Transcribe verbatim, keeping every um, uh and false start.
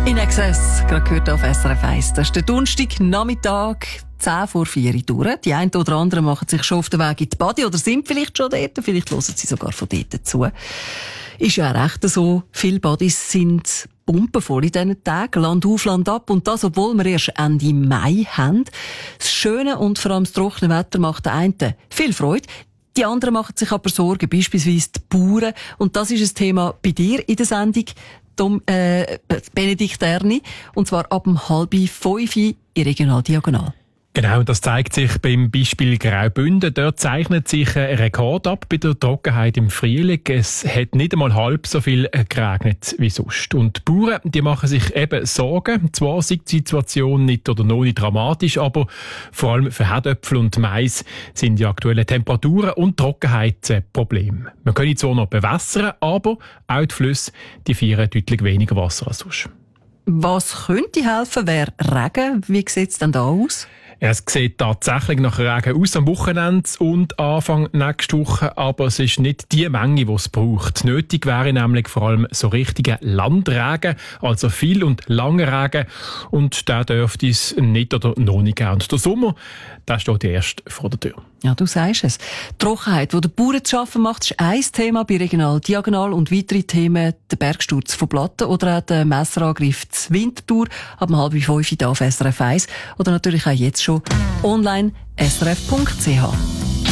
In Excess, gerade gehört auf S R F eins. Das ist der Donnerstagnachmittag, zehn vor vier durch. Die einen oder anderen machen sich schon auf den Weg in die Body oder sind vielleicht schon dort. Vielleicht hören sie sogar von dort zu. Ist ja auch recht so. Viele Bodys sind pumpenvoll in diesen Tagen. Land auf, Land ab. Und das, obwohl wir erst Ende Mai haben. Das schöne und vor allem das trockene Wetter macht den einen viel Freude. Die anderen machen sich aber Sorgen, beispielsweise die Bauern. Und das ist ein Thema bei dir in der Sendung. Dom, äh, Benedikt Erni, und zwar ab um halb fünf in Regional Diagonal. Genau, das zeigt sich beim Beispiel Graubünden. Dort zeichnet sich ein Rekord ab bei der Trockenheit im Frühling. Es hat nicht einmal halb so viel geregnet wie sonst. Und die Bauern, die machen sich eben Sorgen. Zwar ist die Situation nicht oder noch nicht dramatisch, aber vor allem für Herdöpfel und Mais sind die aktuellen Temperaturen und Trockenheit ein Problem. Man kann zwar noch bewässern, aber auch die Flüsse die feiern deutlich weniger Wasser als sonst. Was könnte helfen, wäre Regen? Wie sieht es denn da aus? Es sieht tatsächlich nach Regen aus am Wochenende und Anfang nächste Woche, aber es ist nicht die Menge, die es braucht. Nötig wäre nämlich vor allem so richtiger Landregen, also viel und langer Regen, und der dürfte es nicht oder noch nicht geben. Und der Sommer, der steht erst vor der Tür. Ja, du sagst es. Die Trockenheit, die den Bauern zu schaffen macht, ist ein Thema bei Regional Diagonal, und weitere Themen der Bergsturz von Platten oder auch der Messerangriff zu Winterthur ab halb fünf hier auf S R F eins oder natürlich auch jetzt schon online S R F Punkt C H.